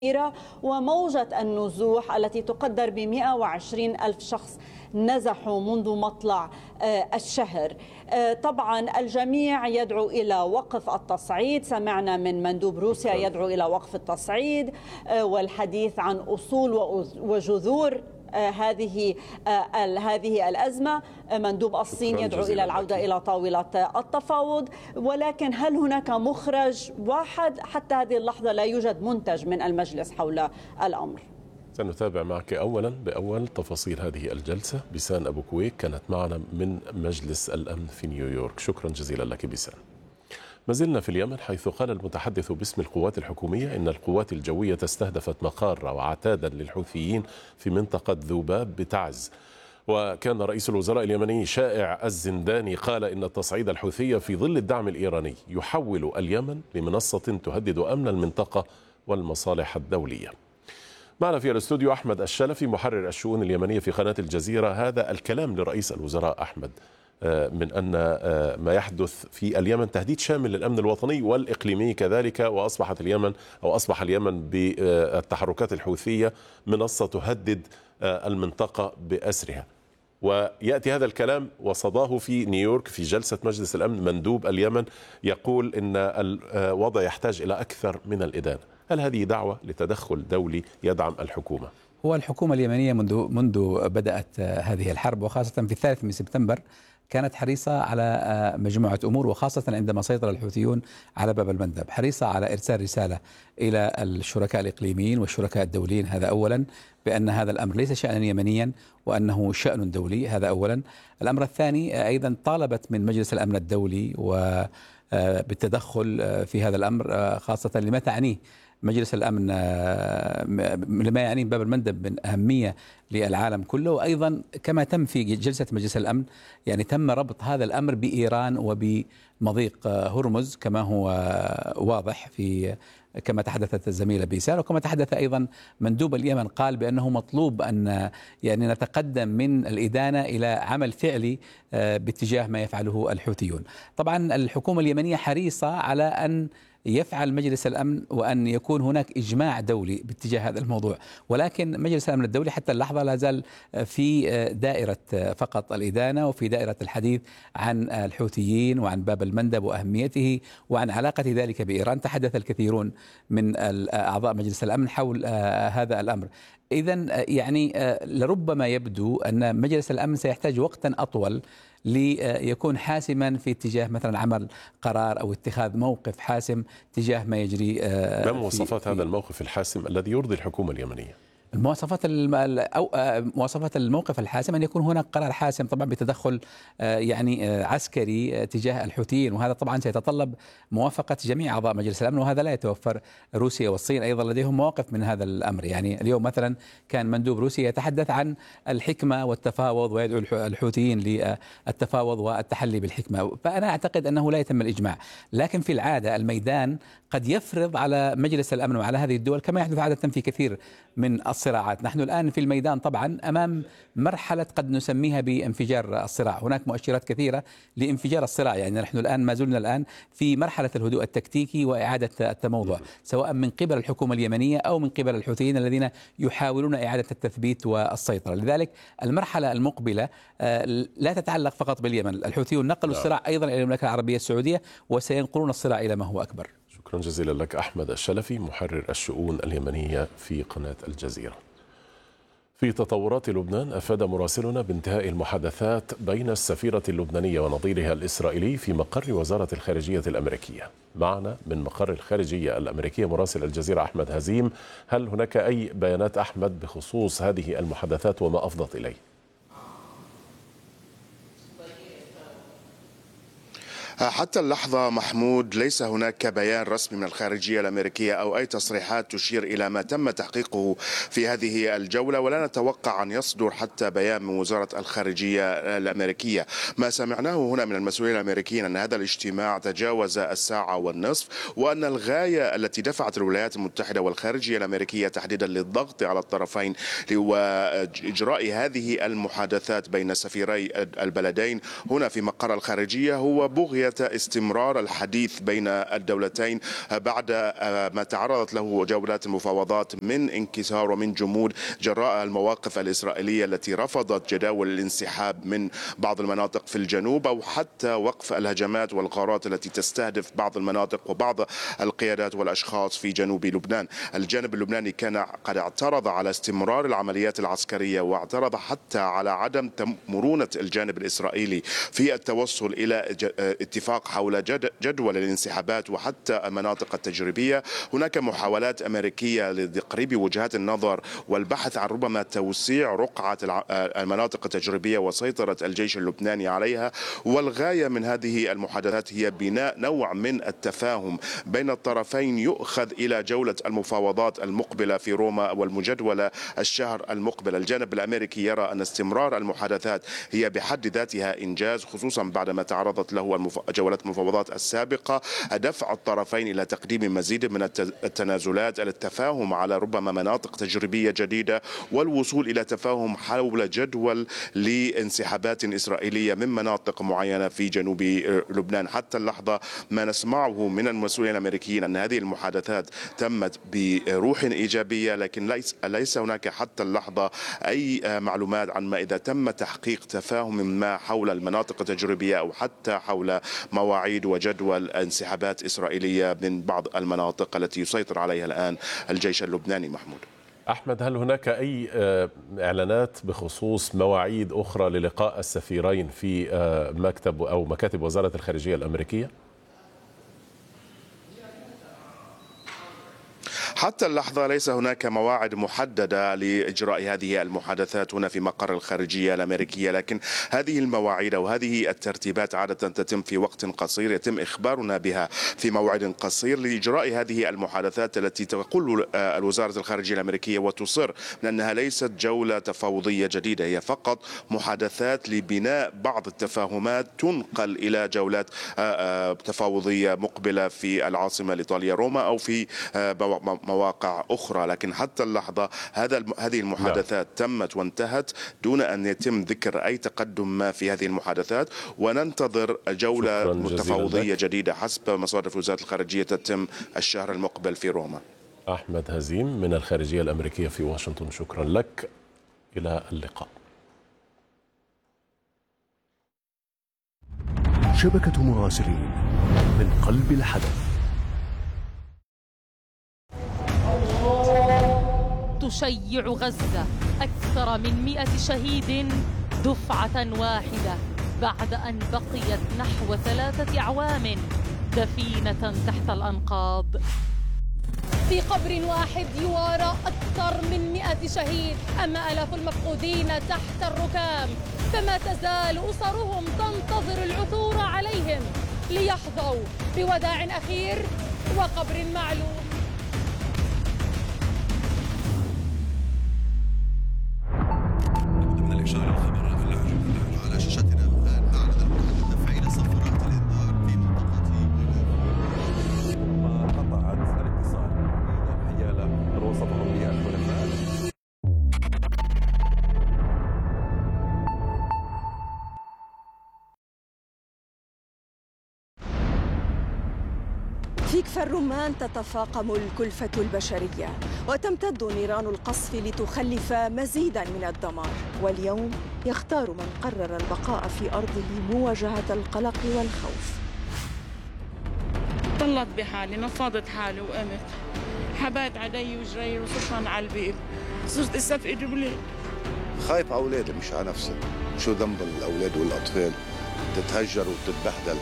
وموجة النزوح التي تقدر ب120 ألف شخص نزحوا منذ مطلع الشهر. طبعا الجميع يدعو إلى وقف التصعيد، سمعنا من مندوب روسيا يدعو إلى وقف التصعيد والحديث عن أصول وجذور هذه الأزمة. مندوب الصين يدعو إلى العودة إلى طاولة التفاوض، ولكن هل هناك مخرج واحد؟ حتى هذه اللحظة لا يوجد منتج من المجلس حول الأمر. سنتابع معك أولا بأول تفاصيل هذه الجلسة. بيسان أبو كويك كانت معنا من مجلس الأمن في نيويورك، شكرا جزيلا لك بيسان. ما زلنا في اليمن، حيث قال المتحدث باسم القوات الحكومية إن القوات الجوية استهدفت مقر وعتادا للحوثيين في منطقة ذوباب بتعز. وكان رئيس الوزراء اليمني شائع الزنداني قال إن التصعيد الحوثي في ظل الدعم الإيراني يحول اليمن لمنصة تهدد أمن المنطقة والمصالح الدولية. معنا في الاستوديو أحمد الشلفي محرر الشؤون اليمنية في قناة الجزيرة. هذا الكلام لرئيس الوزراء أحمد من أن ما يحدث في اليمن تهديد شامل للأمن الوطني والإقليمي كذلك، وأصبحت اليمن أو أصبح اليمن بالتحركات الحوثية منصة تهدد المنطقة بأسرها. ويأتي هذا الكلام وصداه في نيويورك في جلسة مجلس الأمن مندوب اليمن يقول إن الوضع يحتاج إلى أكثر من الإدانة. هل هذه دعوة لتدخل دولي يدعم الحكومة؟ هو الحكومة اليمنية منذ بدأت هذه الحرب، وخاصة في 3 من سبتمبر، كانت حريصة على مجموعة أمور، وخاصة عندما سيطر الحوثيون على باب المندب، حريصة على إرسال رسالة إلى الشركاء الإقليميين والشركاء الدوليين. هذا أولا، بأن هذا الأمر ليس شأنا يمنيا وأنه شأن دولي. هذا أولا. الأمر الثاني، أيضا طالبت من مجلس الأمن الدولي بالتدخل في هذا الأمر، خاصة لما تعنيه مجلس الأمن، لما يعني باب المندب من أهمية للعالم كله. وأيضا كما تم في جلسة مجلس الأمن، يعني تم ربط هذا الأمر بإيران وبمضيق هرمز كما هو واضح في كما تحدثت الزميلة بيسان، وكما تحدث أيضا مندوب اليمن قال بأنه مطلوب أن يعني نتقدم من الإدانة إلى عمل فعلي باتجاه ما يفعله الحوثيون. طبعا الحكومة اليمنية حريصة على أن يفعل مجلس الأمن وأن يكون هناك إجماع دولي باتجاه هذا الموضوع، ولكن مجلس الأمن الدولي حتى اللحظة لا زال في دائرة فقط الإدانة، وفي دائرة الحديث عن الحوثيين وعن باب المندب وأهميته وعن علاقة ذلك بإيران. تحدث الكثيرون من أعضاء مجلس الأمن حول هذا الأمر. إذن يعني لربما يبدو أن مجلس الأمن سيحتاج وقتا أطول ليكون حاسما في اتجاه مثلا عمل قرار أو اتخاذ موقف حاسم تجاه ما يجري. ما مواصفات هذا الموقف الحاسم الذي يرضي الحكومة اليمنية؟ مواصفات الموقف الحاسم أن يكون هناك قرار حاسم، طبعا بتدخل يعني عسكري تجاه الحوثيين، وهذا طبعا سيتطلب موافقة جميع أعضاء مجلس الأمن، وهذا لا يتوفر. روسيا والصين أيضا لديهم مواقف من هذا الأمر. يعني اليوم مثلا كان مندوب روسيا يتحدث عن الحكمة والتفاوض ويدعو الحوثيين للتفاوض والتحلي بالحكمة. فأنا أعتقد أنه لا يتم الإجماع، لكن في العادة الميدان قد يفرض على مجلس الأمن وعلى هذه الدول كما يحدث عادة في كثير من الصراعات. نحن الآن في الميدان طبعا أمام مرحلة قد نسميها بانفجار الصراع. هناك مؤشرات كثيرة لانفجار الصراع، يعني نحن الآن ما زلنا الآن في مرحلة الهدوء التكتيكي وإعادة التموضع، سواء من قبل الحكومة اليمنية أو من قبل الحوثيين الذين يحاولون إعادة التثبيت والسيطرة. لذلك المرحلة المقبلة لا تتعلق فقط باليمن. الحوثيون نقلوا الصراع أيضا إلى المملكة العربية السعودية، وسينقلون الصراع إلى ما هو أكبر. شكرا جزيلا لك أحمد الشلفي محرر الشؤون اليمنية في قناة الجزيرة. في تطورات لبنان، أفاد مراسلنا بانتهاء المحادثات بين السفيرة اللبنانية ونظيرها الإسرائيلي في مقر وزارة الخارجية الأمريكية. معنا من مقر الخارجية الأمريكية مراسل الجزيرة أحمد هزيم. هل هناك أي بيانات أحمد بخصوص هذه المحادثات وما أفضت إليه؟ حتى اللحظة محمود ليس هناك بيان رسمي من الخارجية الأمريكية أو أي تصريحات تشير إلى ما تم تحقيقه في هذه الجولة، ولا نتوقع أن يصدر حتى بيان من وزارة الخارجية الأمريكية. ما سمعناه هنا من المسؤولين الأمريكيين أن هذا الاجتماع تجاوز الساعة والنصف، وأن الغاية التي دفعت الولايات المتحدة والخارجية الأمريكية تحديدا للضغط على الطرفين وإجراء هذه المحادثات بين سفيري البلدين هنا في مقر الخارجية هو بغية ضرورية استمرار الحديث بين الدولتين بعد ما تعرضت له جولات المفاوضات من انكسار ومن جمود جراء المواقف الإسرائيلية التي رفضت جداول الانسحاب من بعض المناطق في الجنوب، أو حتى وقف الهجمات والغارات التي تستهدف بعض المناطق وبعض القيادات والأشخاص في جنوب لبنان. الجانب اللبناني كان قد اعترض على استمرار العمليات العسكرية، واعترض حتى على عدم مرونة الجانب الإسرائيلي في التوصل إلى اتفاق حول جدول الانسحابات وحتى المناطق التجريبية. هناك محاولات أمريكية لتقريب وجهات النظر والبحث عن ربما توسيع رقعة المناطق التجريبية وسيطرة الجيش اللبناني عليها، والغاية من هذه المحادثات هي بناء نوع من التفاهم بين الطرفين يؤخذ إلى جولة المفاوضات المقبلة في روما والمجدولة الشهر المقبل. الجانب الأمريكي يرى أن استمرار المحادثات هي بحد ذاتها إنجاز، خصوصا بعدما تعرضت له جولات المفاوضات السابقة، دفع الطرفين إلى تقديم مزيد من التنازلات، التفاهم على ربما مناطق تجريبية جديدة، والوصول إلى تفاهم حول جدول لانسحابات إسرائيلية من مناطق معينة في جنوب لبنان. حتى اللحظة ما نسمعه من المسؤولين الأمريكيين أن هذه المحادثات تمت بروح إيجابية، لكن ليس هناك حتى اللحظة أي معلومات عن ما إذا تم تحقيق تفاهم ما حول المناطق التجريبية أو حتى حول مواعيد وجدول انسحابات إسرائيلية من بعض المناطق التي يسيطر عليها الآن الجيش اللبناني. محمود. أحمد، هل هناك أي إعلانات بخصوص مواعيد أخرى للقاء السفيرين في مكتب أو مكاتب وزارة الخارجية الأمريكية؟ حتى اللحظة ليس هناك مواعيد محددة لإجراء هذه المحادثات هنا في مقر الخارجية الأمريكية، لكن هذه المواعيد أو هذه الترتيبات عادة تتم في وقت قصير، يتم إخبارنا بها في موعد قصير لإجراء هذه المحادثات التي تقول وزارة الخارجية الأمريكية وتصر من أنها ليست جولة تفاوضية جديدة، هي فقط محادثات لبناء بعض التفاهمات تنقل إلى جولات تفاوضية مقبلة في العاصمة الإيطالية روما أو في مواقع أخرى. لكن حتى اللحظة هذه المحادثات تمت وانتهت دون أن يتم ذكر أي تقدم ما في هذه المحادثات، وننتظر جولة تفاوضية جديدة حسب مصادر وزارة الخارجية تتم الشهر المقبل في روما. أحمد هزيم من الخارجية الأمريكية في واشنطن، شكرا لك، إلى اللقاء. شبكة مراسلين من قلب الحدث. تشيع غزة أكثر من 100 شهيد دفعة واحدة بعد أن بقيت نحو 3 أعوام دفينة تحت الأنقاض. في قبر واحد يوارى أكثر من 100 شهيد، أما آلاف المفقودين تحت الركام، فما تزال أسرهم تنتظر العثور عليهم ليحظوا بوداع أخير وقبر معلوم. إشارة الخبر على شاشتنا الآن أعلن المتحدث تفعيل صفارات الإنذار في منطقة قطعت الاتصال حيال وسطهم الحلفاء. في كفر الرمان تتفاقم الكلفة البشرية وتمتد نيران القصف لتخلف مزيدا من الدمار، واليوم يختار من قرر البقاء في أرضه مواجهة القلق والخوف. طلت بحالي، نفضت حالي وقمت، حبيت علي وجري وصرت على البيت، صرت استفقد بلاد. خايف على أولادي مش على نفسي، شو ذنب الأولاد والأطفال تتهجر وتتبهدل.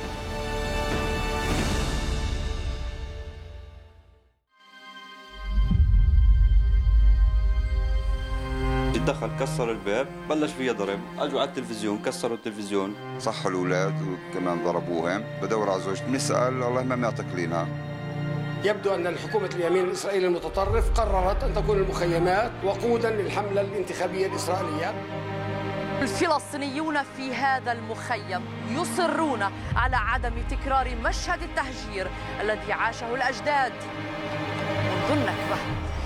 دخل كسر الباب، بلش فيها ضرب، اجوا على التلفزيون كسروا التلفزيون، صحوا الاولاد وكمان ضربوهم. بدور على زوجتي، بنسال الله ما معطيك لينا. يبدو ان الحكومه اليمين الاسرائيلي المتطرف قررت ان تكون المخيمات وقودا للحمله الانتخابيه الاسرائيليه. الفلسطينيون في هذا المخيم يصرون على عدم تكرار مشهد التهجير الذي عاشه الأجداد منذ النكبة.